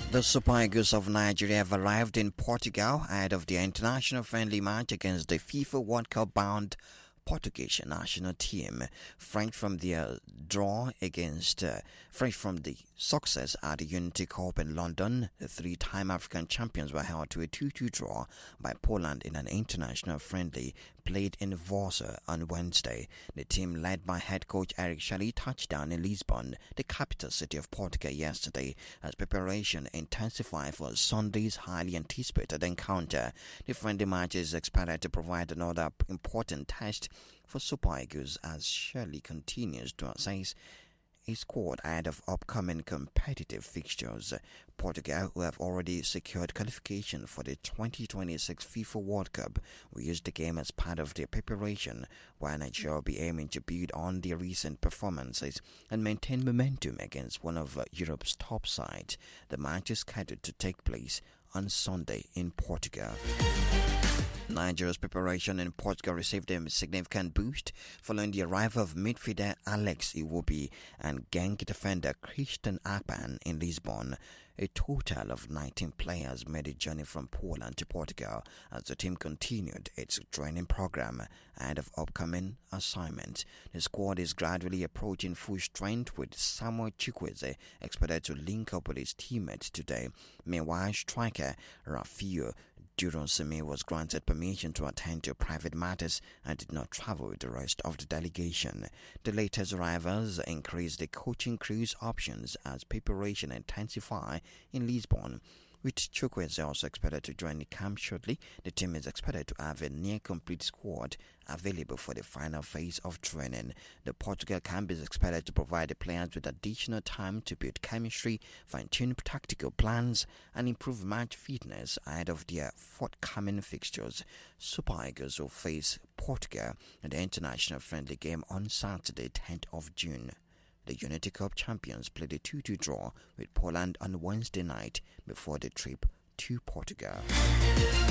The Super Eagles of Nigeria have arrived in Portugal ahead of their international friendly match against the FIFA World Cup bound Portuguese national team. Fresh from the success at the Unity Cup in London, the three-time African champions were held to a 2-2 draw by Poland in an international friendly played in Warsaw on Wednesday. The team led by head coach Eric Shelley touched down in Lisbon, the capital city of Portugal, yesterday as preparation intensified for Sunday's highly anticipated encounter. The friendly match is expected to provide another important test for Super Eagles as Shelley continues to assess a squad ahead of upcoming competitive fixtures. Portugal, who have already secured qualification for the 2026 FIFA World Cup, will use the game as part of their preparation, while Nigeria will be aiming to build on their recent performances and maintain momentum against one of Europe's top sides. The match is scheduled to take place on Sunday in Portugal. Nigeria's preparation in Portugal received a significant boost following the arrival of midfielder Alex Iwobi and Genk defender Christian Akpan in Lisbon. A total of 19 players made a journey from Poland to Portugal as the team continued its training program ahead of upcoming assignments. The squad is gradually approaching full strength, with Samuel Chukwueze expected to link up with his teammates today. Meanwhile, striker Rafael Duronsimi was granted permission to attend to private matters and did not travel with the rest of the delegation. The latest arrivals increased the coaching crew's options as preparation intensified in Lisbon, with Chukwueze also expected to join the camp shortly. The team is expected to have a near-complete squad available for the final phase of training. The Portugal camp is expected to provide the players with additional time to build chemistry, fine-tune tactical plans, and improve match fitness ahead of their forthcoming fixtures. Super Eagles will face Portugal in the international friendly game on Saturday, 10th of June. The Unity Cup champions played a 2-2 draw with Poland on Wednesday night before the trip to Portugal.